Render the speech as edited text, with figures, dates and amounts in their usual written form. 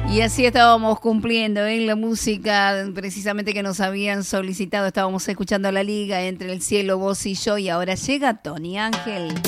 Y así estábamos cumpliendo en la música precisamente que nos habían solicitado. Estábamos escuchando La Liga, Entre el cielo, vos y yo. Y ahora llega Tony Ángel.